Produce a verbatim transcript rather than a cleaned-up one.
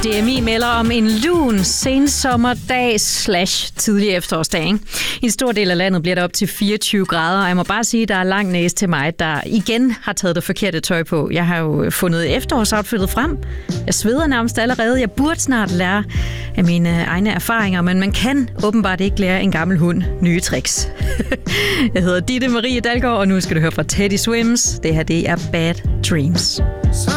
D M I melder om en lun sensommerdag slash tidlig efterårsdag. Ikke? I en stor del af landet bliver der op til fireogtyve grader, og jeg må bare sige, at der er lang næse til mig, der igen har taget det forkerte tøj på. Jeg har jo fundet efterårsoutfittet frem. Jeg sveder nærmest allerede. Jeg burde snart lære af mine egne erfaringer, men man kan åbenbart ikke lære en gammel hund nye tricks. Jeg hedder Ditte Marie Dalgaard, og nu skal du høre fra Teddy Swims. Det her, det er Bad Dreams.